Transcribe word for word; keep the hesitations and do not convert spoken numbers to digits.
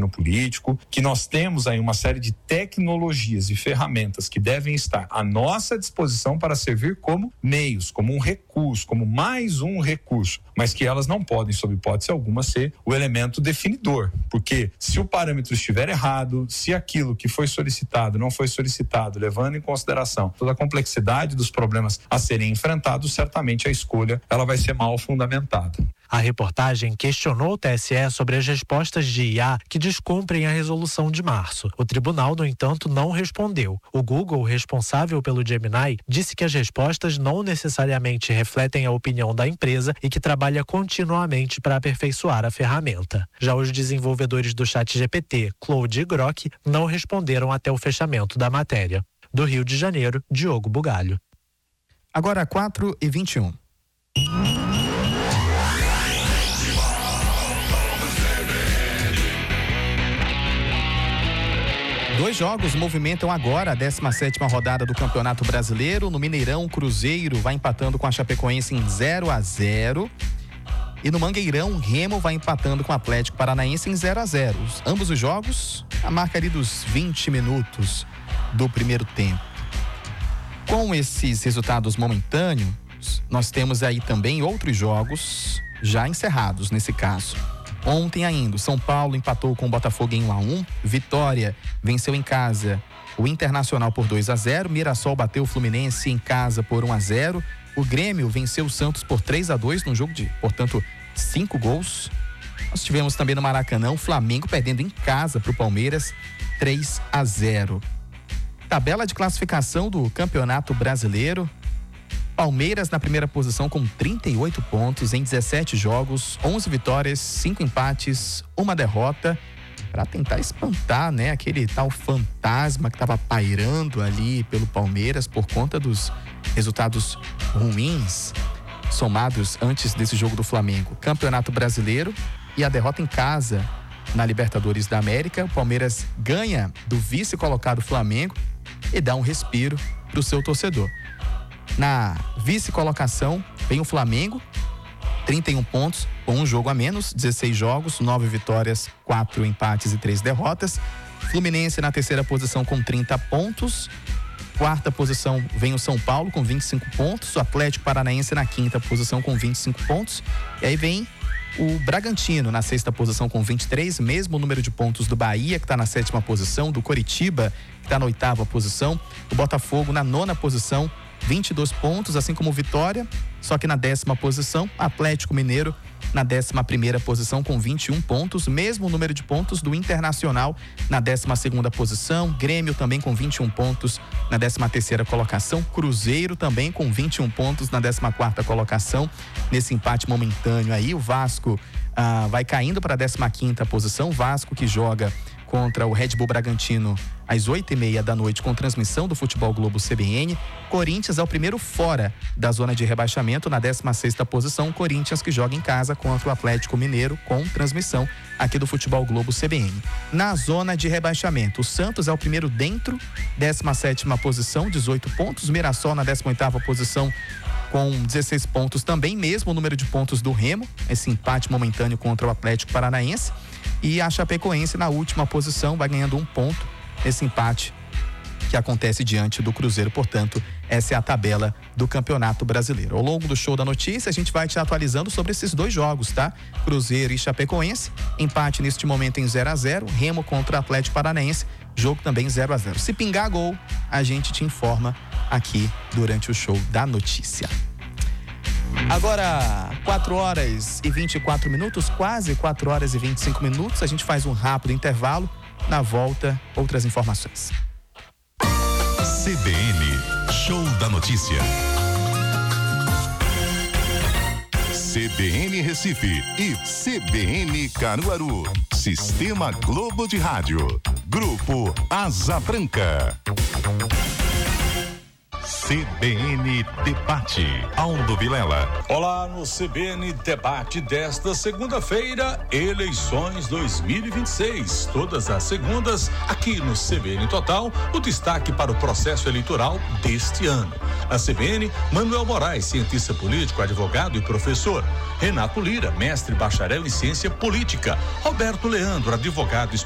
governo político, que nós temos aí uma série de tecnologias e ferramentas que devem estar à nossa disposição para servir como meios, como um recurso, como mais um recurso, mas que elas não podem, sob hipótese alguma, ser o elemento definidor, porque se o parâmetro estiver errado, se aquilo que foi solicitado não foi solicitado, levando em consideração toda a complexidade dos problemas a serem enfrentados, certamente a escolha ela vai ser mal fundamentada. A reportagem questionou o T S E sobre as respostas de I A que descumprem a resolução de março. O tribunal, no entanto, não respondeu. O Google, responsável pelo Gemini, disse que as respostas não necessariamente refletem a opinião da empresa e que trabalha continuamente para aperfeiçoar a ferramenta. Já os desenvolvedores do ChatGPT, Claude e Grok, não responderam até o fechamento da matéria. Do Rio de Janeiro, Diogo Bugalho. Agora quatro e vinte e um. Dois jogos movimentam agora a décima sétima rodada do Campeonato Brasileiro. No Mineirão, o Cruzeiro vai empatando com a Chapecoense em zero a zero. E no Mangueirão, o Remo vai empatando com o Atlético Paranaense em zero a zero. Ambos os jogos, a marca ali dos vinte minutos do primeiro tempo. Com esses resultados momentâneos, nós temos aí também outros jogos já encerrados nesse caso. Ontem ainda, o São Paulo empatou com o Botafogo em um a um. Vitória venceu em casa o Internacional por dois a zero. Mirassol bateu o Fluminense em casa por um a zero. O Grêmio venceu o Santos por três a dois, num jogo de, portanto, cinco gols. Nós tivemos também no Maracanã o Flamengo perdendo em casa para o Palmeiras três a zero. Tabela de classificação do Campeonato Brasileiro. Palmeiras na primeira posição com trinta e oito pontos em dezessete jogos, onze vitórias, cinco empates, uma derrota, para tentar espantar, né, aquele tal fantasma que estava pairando ali pelo Palmeiras por conta dos resultados ruins somados antes desse jogo do Flamengo. Campeonato Brasileiro e a derrota em casa na Libertadores da América. O Palmeiras ganha do vice-colocado Flamengo e dá um respiro para o seu torcedor. Na vice-colocação vem o Flamengo, trinta e um pontos, com um jogo a menos, dezesseis jogos, nove vitórias, quatro empates e três derrotas. Fluminense na terceira posição com trinta pontos. Quarta posição vem o São Paulo com vinte e cinco pontos. O Atlético Paranaense na quinta posição com vinte e cinco pontos. E aí vem o Bragantino na sexta posição com vinte e três, mesmo número de pontos do Bahia, que está na sétima posição, do Coritiba, que está na oitava posição. O Botafogo na nona posição, vinte e dois pontos, assim como o Vitória, só que na décima posição. Atlético Mineiro na décima primeira posição com vinte e um pontos, mesmo número de pontos do Internacional na décima segunda posição. Grêmio também com vinte e um pontos na décima terceira colocação. Cruzeiro também com vinte e um pontos na décima quarta colocação. Nesse empate momentâneo aí, o Vasco ah, vai caindo para a décima quinta posição. Vasco que joga contra o Red Bull Bragantino às oito e meia da noite com transmissão do Futebol Globo C B N. Corinthians é o primeiro fora da zona de rebaixamento na décima sexta posição. Corinthians que joga em casa contra o Atlético Mineiro com transmissão aqui do Futebol Globo C B N. Na zona de rebaixamento, o Santos é o primeiro dentro, décima sétima posição, dezoito pontos. Mirassol na décima oitava posição com dezesseis pontos também, mesmo número de pontos do Remo, esse empate momentâneo contra o Atlético Paranaense. E a Chapecoense na última posição vai ganhando um ponto nesse empate que acontece diante do Cruzeiro. Portanto, essa é a tabela do Campeonato Brasileiro. Ao longo do show da notícia, a gente vai te atualizando sobre esses dois jogos, tá? Cruzeiro e Chapecoense, empate neste momento em zero a zero, Remo contra Atlético Paranaense, jogo também zero a zero. Se pingar gol, a gente te informa aqui durante o show da notícia. Agora, quatro horas e vinte e quatro minutos, quase quatro horas e vinte e cinco minutos. A gente faz um rápido intervalo. Na volta, outras informações. C B N, show da notícia. C B N Recife e C B N Caruaru. Sistema Globo de Rádio. Grupo Asa Branca. C B N Debate. Aldo Vilela. Olá, no C B N Debate desta segunda-feira, eleições dois mil e vinte e seis. Todas as segundas, aqui no C B N Total, o destaque para o processo eleitoral deste ano. Na C B N, Manuel Moraes, cientista político, advogado e professor. Renato Lira, mestre bacharel em ciência política. Roberto Leandro, advogado